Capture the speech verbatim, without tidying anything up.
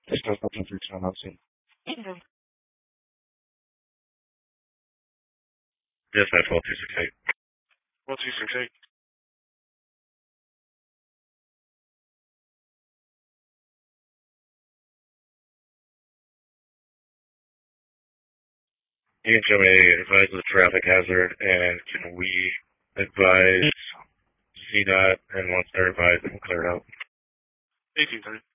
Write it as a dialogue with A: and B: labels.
A: Just does nothing for two months.
B: Yes, I twelve two six eight.
C: One two six eight.
B: You can show me advise of the traffic hazard, and can we advise C DOT, and once they're advised, we'll clear it out.
C: Eighteen thirty.